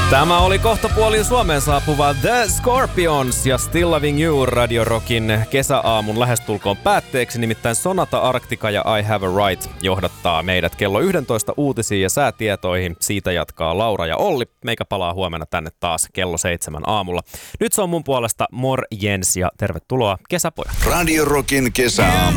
Tämä oli kohtapuoliin Suomeen saapuva The Scorpions ja Still Loving You Radio Rockin kesäaamun lähestulkoon päätteeksi. Nimittäin Sonata Arctica ja I Have a Right johdattaa meidät kello 11 uutisiin ja säätietoihin. Siitä jatkaa Laura ja Olli. Meikä palaa huomenna tänne taas kello 7 aamulla. Nyt se on mun puolesta morjens ja tervetuloa kesäpojat. Radio Rockin kesäaamu.